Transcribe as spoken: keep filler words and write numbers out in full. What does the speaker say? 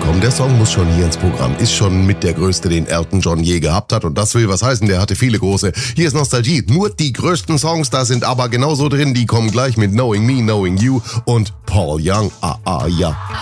kommen. Der Song muss schon hier ins Programm. Ist schon mit der größte, den Elton John je gehabt hat. Und das will was heißen, der hatte viele große. Hier ist Nostalgie. Nur die größten Songs, da sind aber genauso drin. Die kommen gleich mit Knowing Me, Knowing You und Paul Young. Ah, ah, ja.